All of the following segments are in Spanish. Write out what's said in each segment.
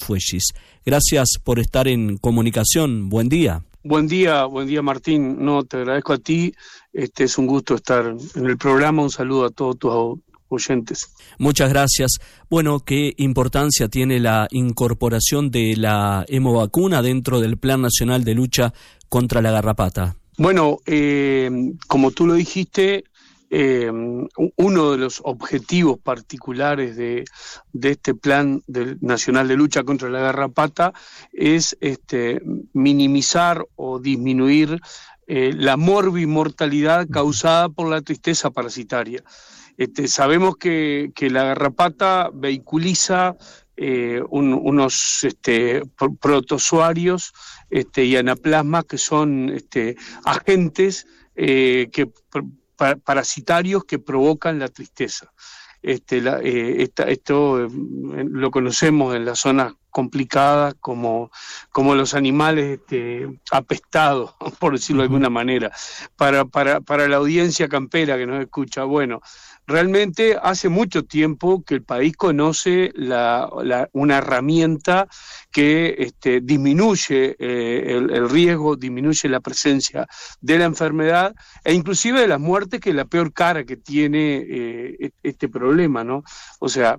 Fuegis. Gracias por estar en comunicación. Buen día. Buen día Martín. No, te agradezco a ti. Es un gusto estar en el programa. Un saludo a todos tus oyentes. Muchas gracias. Bueno, ¿qué importancia tiene la incorporación de la hemovacuna dentro del Plan Nacional de Lucha contra la Garrapata? Bueno, como tú lo dijiste, uno de los objetivos particulares de este Plan Nacional de Lucha contra la Garrapata es minimizar o disminuir la morbimortalidad causada por la tristeza parasitaria. Sabemos que la garrapata vehiculiza unos protozoarios y anaplasmas que son agentes parasitarios que provocan la tristeza. Esto lo conocemos en las zonas complicadas como los animales apestados, por decirlo de alguna manera. Para la audiencia campera que nos escucha, bueno, realmente hace mucho tiempo que el país conoce una herramienta que disminuye el riesgo, disminuye la presencia de la enfermedad e inclusive de las muertes, que es la peor cara que tiene este problema, ¿no? O sea,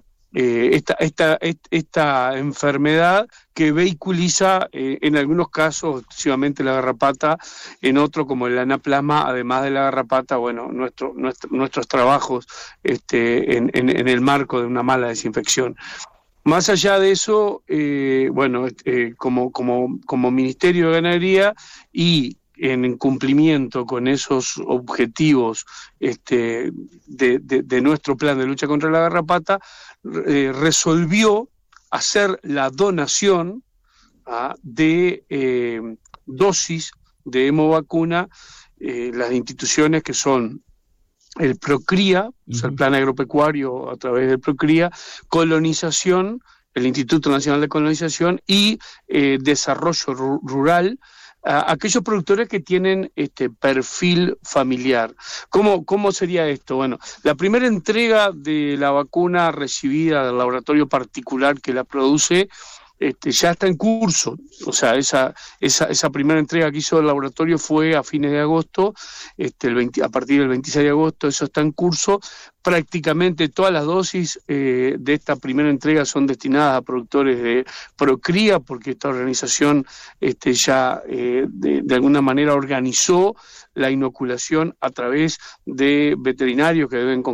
esta enfermedad que vehiculiza en algunos casos exclusivamente la garrapata, en otro como el anaplasma, además de la garrapata, bueno, nuestros trabajos en el marco de una mala desinfección. Más allá de eso, como Ministerio de Ganadería y en cumplimiento con esos objetivos de nuestro plan de lucha contra la garrapata, resolvió hacer la donación de dosis de hemovacuna, las instituciones que son el Procría, o sea, el Plan Agropecuario a través del Procría, Colonización, el Instituto Nacional de Colonización y Desarrollo Rural, aquellos productores que tienen perfil familiar. ¿Cómo sería esto? Bueno, la primera entrega de la vacuna recibida del laboratorio particular que la produce ya está en curso. O sea, esa primera entrega que hizo el laboratorio fue a fines de agosto, a partir del 26 de agosto, eso está en curso. Prácticamente todas las dosis de esta primera entrega son destinadas a productores de Procría, porque esta organización ya de alguna manera organizó la inoculación a través de veterinarios que deben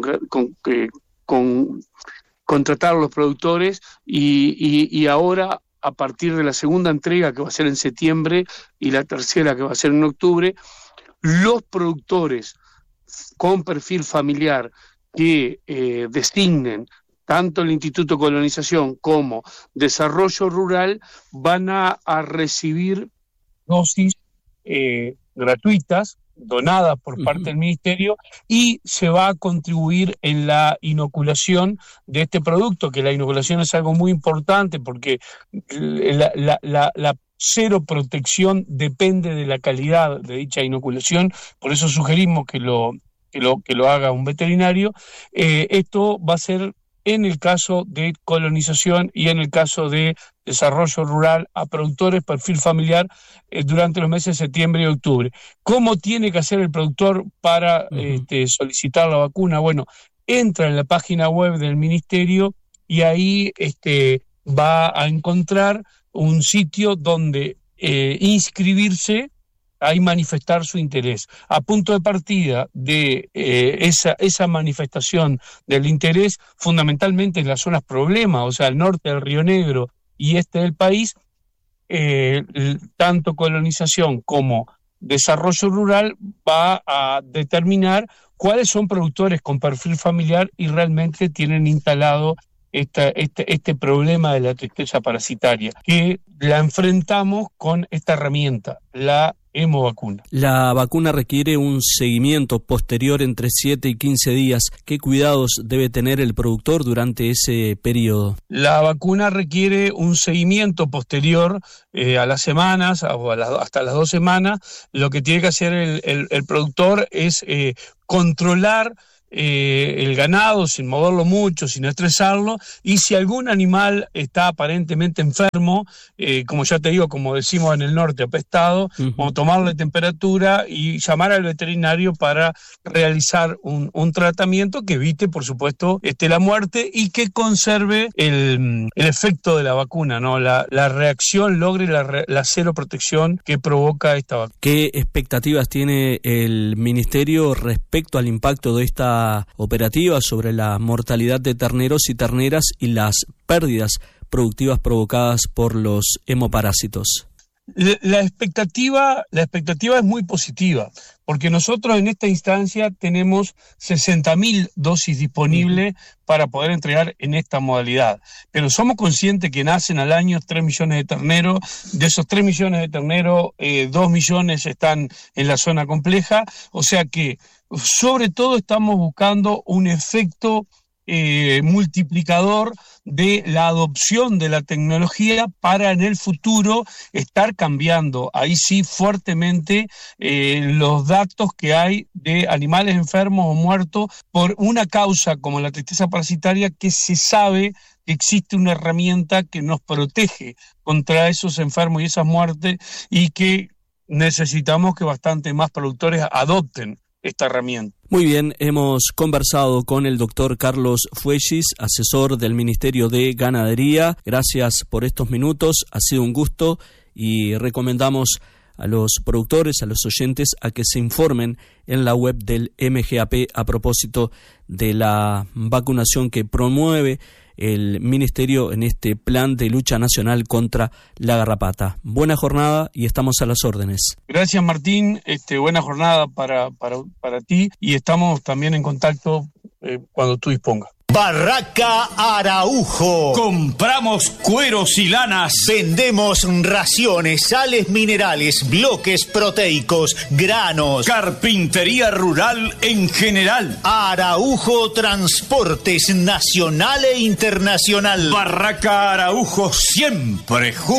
contratar a los productores y ahora, a partir de la segunda entrega que va a ser en septiembre y la tercera que va a ser en octubre, los productores con perfil familiar que designen tanto el Instituto de Colonización como Desarrollo Rural van a recibir dosis gratuitas, donadas por parte del Ministerio, y se va a contribuir en la inoculación de este producto, que la inoculación es algo muy importante porque la cero protección depende de la calidad de dicha inoculación. Por eso sugerimos que lo haga un veterinario. Esto va a ser en el caso de colonización y en el caso de desarrollo rural a productores perfil familiar durante los meses de septiembre y octubre. ¿Cómo tiene que hacer el productor para solicitar la vacuna? Bueno, entra en la página web del Ministerio y ahí va a encontrar un sitio donde inscribirse y manifestar su interés. A punto de partida de esa manifestación del interés, fundamentalmente en las zonas problema, o sea, el norte del Río Negro y este del país, tanto colonización como desarrollo rural va a determinar cuáles son productores con perfil familiar y realmente tienen instalado este problema de la tristeza parasitaria, que la enfrentamos con esta herramienta, la hemovacuna. La vacuna requiere un seguimiento posterior entre 7 y 15 días. ¿Qué cuidados debe tener el productor durante ese periodo? La vacuna requiere un seguimiento posterior a las semanas o hasta las 2 semanas. Lo que tiene que hacer el productor es controlar el ganado sin moverlo mucho, sin estresarlo, y si algún animal está aparentemente enfermo, como ya te digo, como decimos en el norte, apestado, como tomarle temperatura y llamar al veterinario para realizar un tratamiento que evite, por supuesto, la muerte y que conserve el efecto de la vacuna, ¿no? La reacción, logre la cero protección que provoca esta vacuna. ¿Qué expectativas tiene el Ministerio respecto al impacto de esta operativa sobre la mortalidad de terneros y terneras y las pérdidas productivas provocadas por los hemoparásitos? La expectativa es muy positiva, porque nosotros en esta instancia tenemos 60.000 dosis disponibles para poder entregar en esta modalidad. Pero somos conscientes que nacen al año 3 millones de terneros, de esos 3 millones de terneros, 2 millones están en la zona compleja, o sea que sobre todo estamos buscando un efecto multiplicador de la adopción de la tecnología para en el futuro estar cambiando, ahí sí, fuertemente los datos que hay de animales enfermos o muertos por una causa como la tristeza parasitaria, que se sabe que existe una herramienta que nos protege contra esos enfermos y esas muertes, y que necesitamos que bastante más productores adopten esta herramienta. Muy bien, hemos conversado con el doctor Carlos Fuellis, asesor del Ministerio de Ganadería. Gracias por estos minutos, ha sido un gusto y recomendamos a los productores, a los oyentes, a que se informen en la web del MGAP a propósito de la vacunación que promueve el Ministerio en este plan de lucha nacional contra la garrapata. Buena jornada y estamos a las órdenes. Gracias, Martín. Buena jornada para ti, y estamos también en contacto cuando tú dispongas. Barraca Araujo. Compramos cueros y lanas. Vendemos raciones, sales minerales, bloques proteicos, granos. Carpintería rural en general. Araujo Transportes nacional e internacional. Barraca Araujo siempre juntos.